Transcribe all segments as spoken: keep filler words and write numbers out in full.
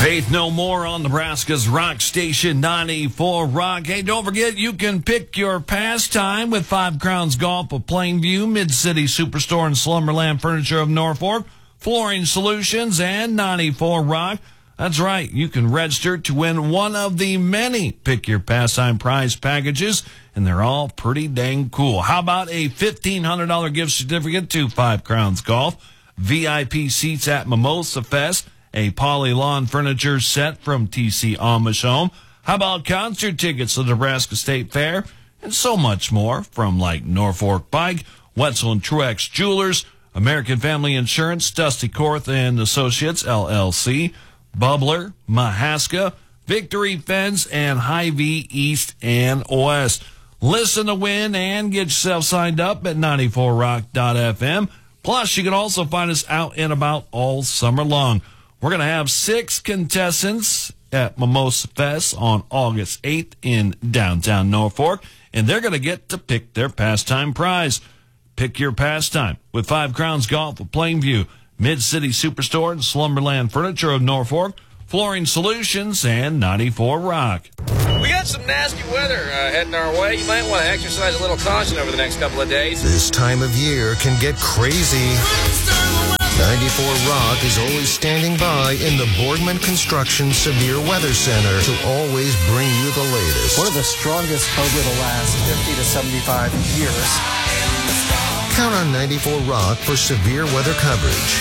Faith No More on Nebraska's Rock Station ninety-four Rock. Hey, don't forget you can pick your pastime with Five Crowns Golf of Plainview, Mid-City Superstore and Slumberland Furniture of Norfolk, Flooring Solutions, and ninety-four Rock. That's right, you can register to win one of the many Pick Your Pastime prize packages, and they're all pretty dang cool. How about a fifteen hundred dollars gift certificate to Five Crowns Golf, V I P seats at Mimosa Fest, a Poly Lawn Furniture set from T C Amish Home? How about concert tickets to the Nebraska State Fair? And so much more from like Norfolk Bike, Wetzel and Truex Jewelers, American Family Insurance, Dusty Korth and Associates, L L C, Bubbler, Mahaska, Victory Fence, and Hy-Vee East and West. Listen to win and get yourself signed up at ninety-four rock dot f m. Plus, you can also find us out and about all summer long. We're going to have six contestants at Mimosa Fest on August eighth in downtown Norfolk, and they're going to get to pick their pastime prize. Pick your pastime with Five Crowns Golf of Plainview, Mid-City Superstore and Slumberland Furniture of Norfolk, Flooring Solutions, and ninety-four Rock. We got some nasty weather uh, heading our way. You might want to exercise a little caution over the next couple of days. This time of year can get crazy. ninety-four Rock is always standing by in the Boardman Construction Severe Weather Center to always bring you the latest. One of the strongest over the last fifty to seventy-five years. Count on ninety-four Rock for severe weather coverage.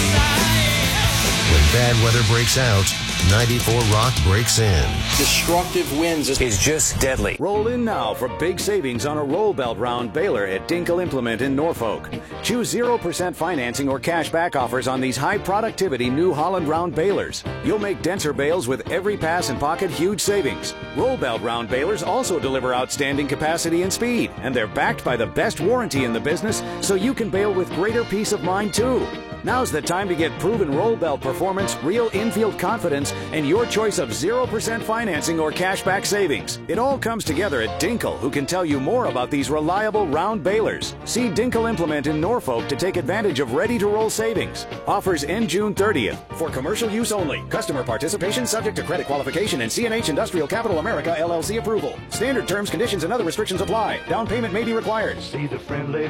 When bad weather breaks out, ninety-four Rock breaks in. Destructive winds is just deadly. Roll in now for big savings on a roll belt round baler at Dinkle Implement in Norfolk. Choose zero percent financing or cash back offers on these high productivity New Holland round balers. You'll make denser bales with every pass and pocket huge savings. Roll belt round balers also deliver outstanding capacity and speed, and they're backed by the best warranty in the business, so you can bale with greater peace of mind too. Now's the time to get proven roll belt performance, real infield confidence, and your choice of zero percent financing or cashback savings. It all comes together at Dinkle, who can tell you more about these reliable round balers. See Dinkle Implement in Norfolk to take advantage of ready-to-roll savings. Offers end June thirtieth. For commercial use only. Customer participation subject to credit qualification and C N H Industrial Capital America L L C approval. Standard terms, conditions, and other restrictions apply. Down payment may be required. See the friendly